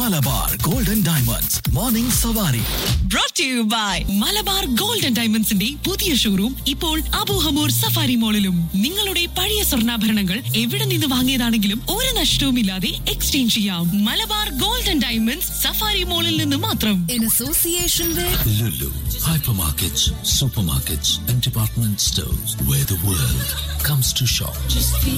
Malabar golden diamonds morning സവാരി. Brought to you by Malabar golden ഡയമണ്ട്സിന്റെ പുതിയ showroom ഇപ്പോൾ അബൂഹമൂർ സഫാരി മോളിലും. നിങ്ങളുടെ പഴയ സ്വർണ്ണാഭരണങ്ങൾ എവിടെ നിന്ന് വാങ്ങിയതാണെങ്കിലും ഒരു നഷ്ടവുമില്ലാതെ എക്സ്ചേഞ്ച് ചെയ്യാം. മലബാർ ഗോൾഡൻ ഡയമണ്ട്സ് സഫാരി മോളിൽ നിന്ന് മാത്രം. In association with Lulu, hypermarkets, supermarkets and department stores where the world comes to shop.